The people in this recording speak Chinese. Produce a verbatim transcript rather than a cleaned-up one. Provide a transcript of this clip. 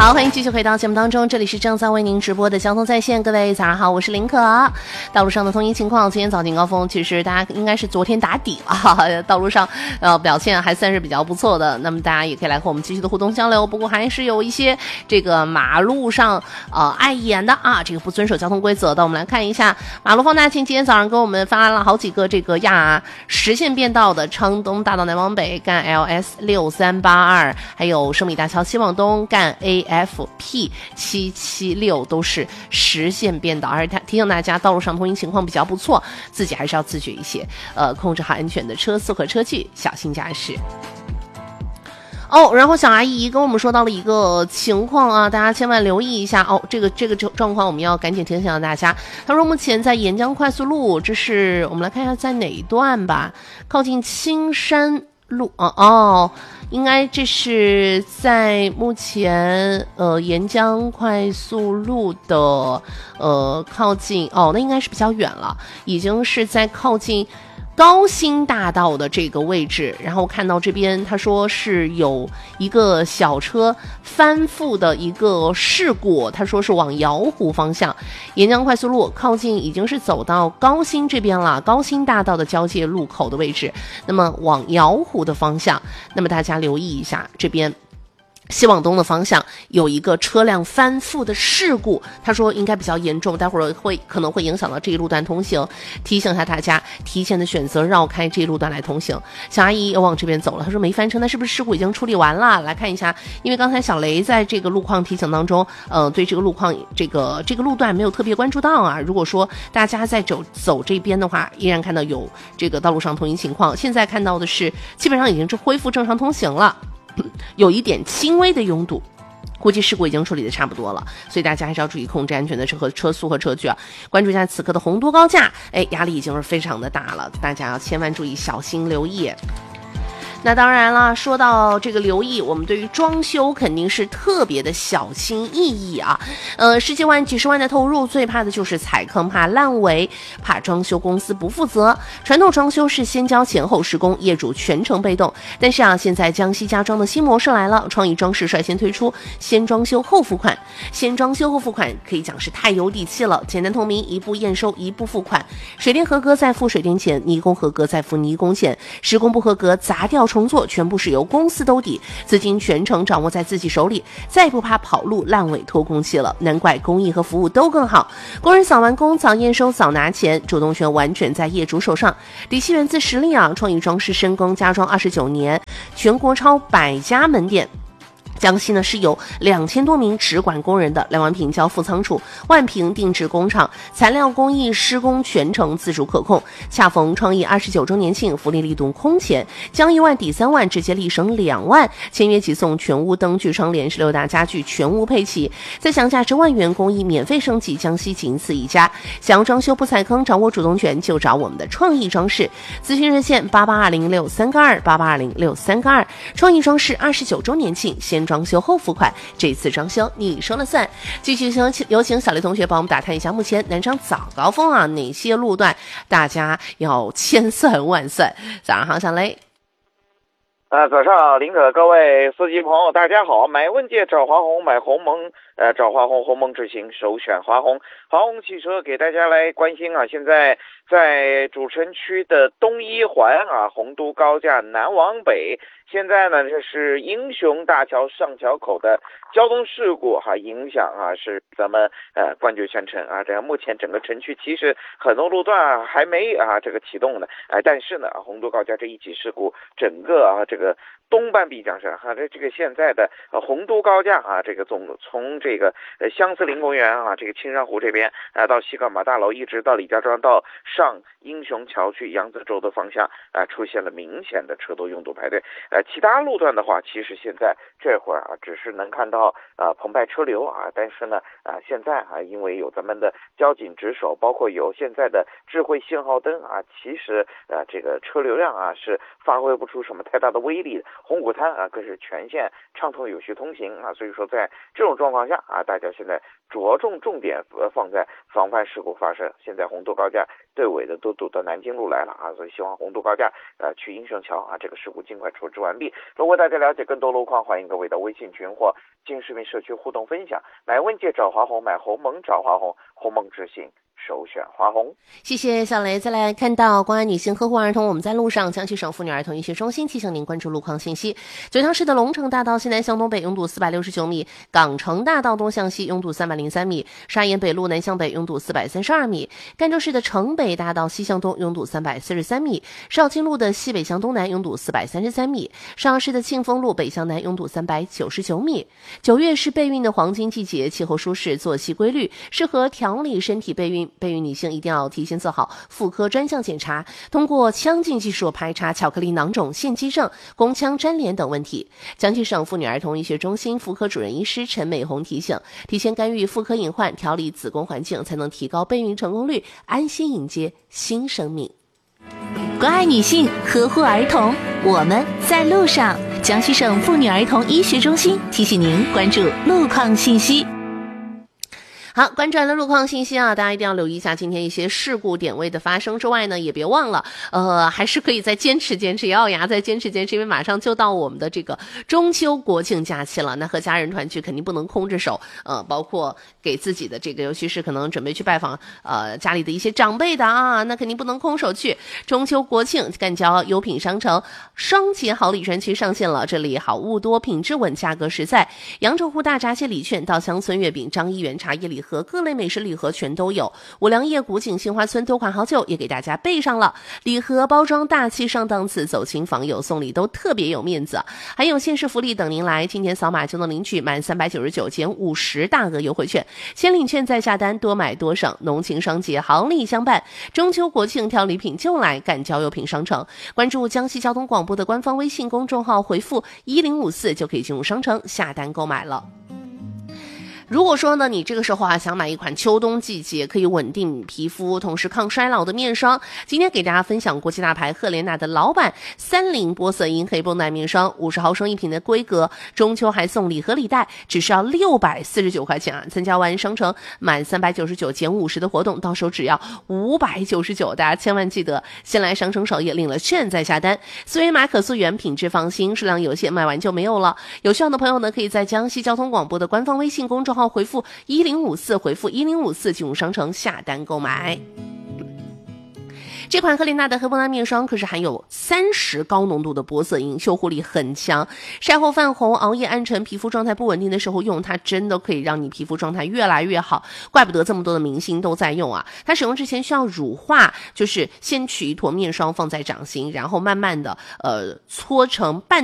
好，欢迎继续回到节目当中，这里是正在为您直播的交通在线，各位早上好，我是林可。道路上的通行情况，今天早间高峰其实大家应该是昨天打底了，道路上呃表现还算是比较不错的，那么大家也可以来和我们继续的互动交流。不过还是有一些这个马路上呃碍眼的啊，这个不遵守交通规则的，我们来看一下马路放大镜，今天早上给我们发了好几个这个亚实线变道的，昌东大道南往北干 L S 六三八二，还有胜利大桥西往东干 A F P 七七六都是实线变道，而提醒大家道路上通行情况比较不错，自己还是要自觉一些，呃，控制好安全的车速和车距，小心驾驶。哦，然后小阿姨跟我们说到了一个情况啊，大家千万留意一下哦。这个这个状况我们要赶紧提醒大家。他说目前在沿江快速路，这是我们来看一下在哪一段吧，靠近青山路哦哦。应该这是在目前呃沿江快速路的呃靠近哦，那应该是比较远了，已经是在靠近高新大道的这个位置，然后看到这边他说是有一个小车翻覆的一个事故，他说是往瑶湖方向，沿江快速路靠近已经是走到高新这边了，高新大道的交界路口的位置，那么往瑶湖的方向，那么大家留意一下这边西往东的方向有一个车辆翻覆的事故，他说应该比较严重，待会儿会可能会影响到这一路段通行，提醒一下大家提前的选择绕开这一路段来通行。小阿姨又往这边走了，她说没翻车，那是不是事故已经处理完了？来看一下，因为刚才小雷在这个路况提醒当中，呃，对这个路况这个这个路段没有特别关注到啊。如果说大家在走走这边的话，依然看到有这个道路上通行情况，现在看到的是基本上已经是恢复正常通行了。有一点轻微的拥堵，估计事故已经处理的差不多了，所以大家还是要注意控制安全的车和车速和车距啊。关注一下此刻的洪都高架，哎，压力已经是非常的大了，大家要千万注意，小心留意。那当然了，说到这个留意，我们对于装修肯定是特别的小心翼翼啊。呃，十几万、几十万的投入，最怕的就是踩坑，怕烂尾，怕装修公司不负责。传统装修是先交钱后施工，业主全程被动。但是啊，现在江西家装的新模式来了，创意装饰率先推出先装修后付款。先装修后付款可以讲是太有底气了，简单透明，一步验收，一步付款。水电合格再付水电钱，泥工合格再付泥工钱，施工不合格砸掉重做，全部是由公司兜底，资金全程掌握在自己手里，再不怕跑路烂尾拖工期了。难怪工艺和服务都更好，工人扫完工早验收早拿钱，主动权完全在业主手上，底气源自实力啊！创意装饰深耕家装二十九年，全国超百家门店。江西呢是有两千多名直管工人的，两万平交付仓储，万平定制工厂，材料工艺施工全程自主可控。恰逢创意二十九周年庆，福利力度空前，将一万抵三万，直接立省两万，签约即送全屋灯具窗帘十六大家具全屋配齐，再享价值万元工艺免费升级，江西仅此一家。想要装修不踩坑，掌握主动权，就找我们的创意装饰。咨询热线八八二零六三个二八八二零六三个二。创意装饰二十九周年庆，先装修后付款，这次装修你说了算。继续有请小雷同学帮我们打探一下目前南昌早高峰啊哪些路段大家要千算万算。早上好，小雷。 呃，早上林可各位司机朋友大家好，买问界找华虹，买鸿蒙呃找华虹，鸿蒙之行首选华虹。华虹汽车给大家来关心啊，现在在主城区的东一环啊，洪都高架南往北，现在呢这是英雄大桥上桥口的交通事故哈、啊，影响啊是咱们呃关注全城啊。这目前整个城区其实很多路段啊还没啊这个启动呢，哎、呃，但是呢洪都高架这一起事故，整个啊这个东半壁江山哈、啊，这这个现在的呃洪都高架啊，这个总从这个呃相思林公园啊，这个青山湖这边啊到西高马大楼，一直到李家庄到上英雄桥去扬子洲的方向啊，出现了明显的车多拥堵排队。呃，其他路段的话，其实现在这会儿啊，只是能看到啊澎湃车流啊，但是呢啊现在啊，因为有咱们的交警值守，包括有现在的智慧信号灯啊，其实啊这个车流量啊是发挥不出什么太大的威力的。红谷滩啊更是全线畅通有序通行啊，所以说在这种状况下啊，大家现在着重重点呃放在防范事故发生。现在洪都高架对尾的都堵到南京路来了啊，所以希望洪都高架呃去英雄桥啊这个事故尽快处置完。 完毕。如果大家了解更多路况，欢迎各位的微信群或金视频社区互动分享。买问界找华红，买鸿蒙找华红，鸿蒙执行首选华红。 谢谢小雷。再来看到关爱女性呵护儿童，我们在路上。江西省妇女儿童医学中心提醒您关注路况信息。九江市的龙城大道西南向东北拥堵四百六十九米，港城大道东向西拥堵三百零三米，沙岩北路南向北拥堵四百三十二米，赣州市的城北大道西向东拥堵三百四十三米，绍兴路的西北向东南拥堵四百三十三米，上阳市的庆丰路北向南拥堵三百九十九米。九月是备孕的黄金季节，气候舒适，作息规律，适合调理身体备孕。备孕女性一定要提前做好妇科专项检查，通过腔镜技术排查巧克力囊肿、腺肌症、宫腔粘连等问题。江西省妇女儿童医学中心妇科主任医师陈美红提醒，提前干预妇科隐患，调理子宫环境，才能提高备孕成功率，安心迎接新生命。 关爱女性，呵护儿童，我们在路上。江西省妇女儿童医学中心提醒您关注路况信息。 好，关注完了路况信息啊，大家一定要留意一下今天一些事故点位的发生之外呢，也别忘了，呃，还是可以再坚持坚持，咬咬牙再坚持坚持，因为马上就到我们的这个中秋国庆假期了。那和家人团聚肯定不能空着手，呃，包括给自己的这个，尤其是可能准备去拜访呃家里的一些长辈的啊，那肯定不能空手去。中秋国庆，赣交优品商城双节好礼专区上线了，这里好物多，品质稳，价格实在。扬州沪大闸蟹礼券、稻香村月饼、张一元茶叶礼盒，各类美食礼盒全都有。五粮液、古井、杏花村多款好酒也给大家备上了，礼盒包装大气上档次，走亲访友送礼都特别有面子，还有限时福利等您来。今天扫码就能领取满三百九十九减五十大额优惠券，先领券再下单，多买多省，浓情双节好礼相伴。中秋国庆挑礼品就来赣交优品商城，关注江西交通广播的官方微信公众号，回复一零五四就可以进入商城下单购买了。如果说呢，你这个时候啊想买一款秋冬季节可以稳定皮肤同时抗衰老的面霜，今天给大家分享国际大牌赫莲娜的老版三菱玻色因黑绷带面霜，五十毫升一瓶的规格，中秋还送礼盒礼袋，只需要六百四十九块钱啊！参加完商城满三百九十九减五十的活动，到手只要五百九十九，大家千万记得先来商城首页领了券再下单。四维码可溯源，品质放心，数量有限，卖完就没有了。有需要的朋友呢，可以在江西交通广播的官方微信公众号回复一零五四，回复一零五四进入商城下单购买。这款赫莲娜的黑绷带面霜可是含有三十高浓度的玻色因，修护力很强，晒后泛红、熬夜暗沉、皮肤状态不稳定的时候用它，真的可以让你皮肤状态越来越好。怪不得这么多的明星都在用啊！它使用之前需要乳化，就是先取一坨面霜放在掌心，然后慢慢的呃搓成半